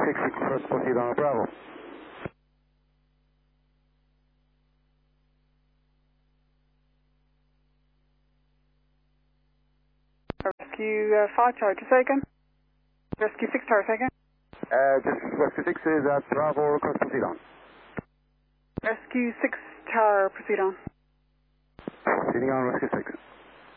6 first proceed on Bravo. Rescue 5 Tower, just say again. Rescue 6 Tower, say again. Just Rescue 6 is at Bravo, request proceed on. Rescue 6 Tower, proceed on. Proceeding on Rescue 6.